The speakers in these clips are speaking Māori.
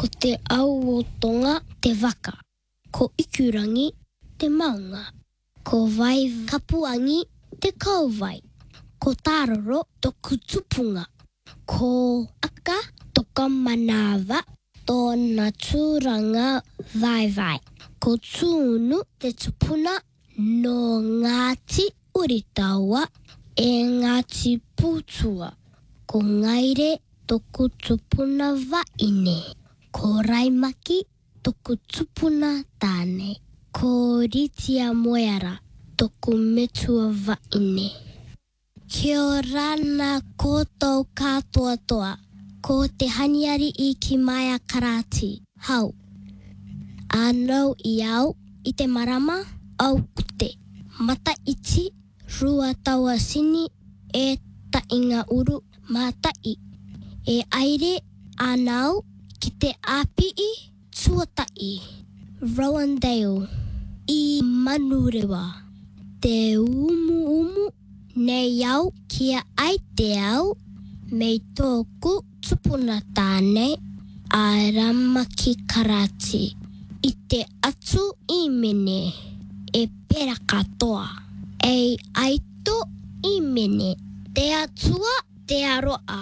Ko te auotonga te waka. Ko ikurangi te maunga. Ko vai kapuangi te kauwai. Ko taroro toku tupunga. Ko aka toka manawa tōna tūranga vai. Ko tūnu te tupuna no Ngāti Uritaua e Ngāti Pūtua. Ko ngaire toku tupuna waine. Ko raimaki toku tupuna tāne. Ko ritia moeara toku metua waine. Kia ora nā koutou katoa. Ko te haniari I ki Maia Karati. Hau. Anau I au I te marama au kute. Mata iti rua taua sini e tainga uru matai. E aire anau ki te apii tuatai. Rowandale I Manurewa. Te umu nei au kia ai te au mei tōku tupuna tāne a Ramaki Karati. I te atu I mene e pera katoa. E aito I mene te atua te aroa.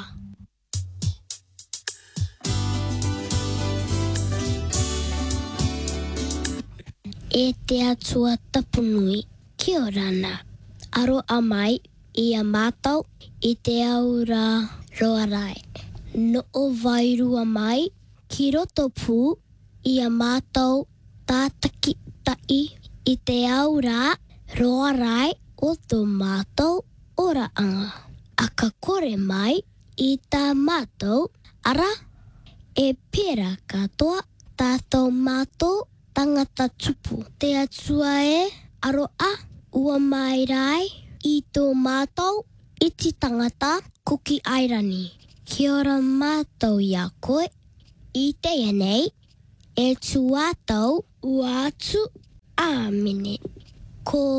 E te atua tapunui ki o rana. Aroa mai I a mātau I te aura roarai. No o vairua mai ki roto pū I a mātau tātaki tai I te aura roarai o tō mātau oraanga. Aka kore mai I tā mātau ara e pera katoa tātou mātau tangata tupu. Te atua e aroa ua mai rai I tō mātau iti tangata kuki airani. Kia ora mātau I a koe I te enei e tuatau ua atu āmene. Ko